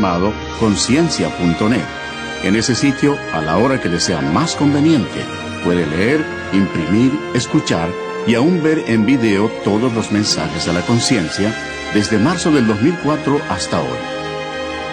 llamado conciencia.net. En ese sitio, a la hora que le sea más conveniente, puede leer, imprimir, escuchar y aún ver en video todos los mensajes a la conciencia desde marzo del 2004 hasta hoy.